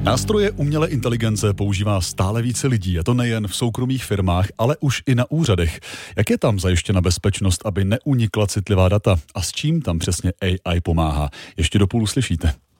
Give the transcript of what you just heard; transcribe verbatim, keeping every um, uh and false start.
Nástroje umělé inteligence používá stále více lidí, a to nejen v soukromých firmách, ale už i na úřadech. Jak je tam zajištěna bezpečnost, aby neunikla citlivá data? A s čím tam přesně A I pomáhá? Ještě do půl slyšíte.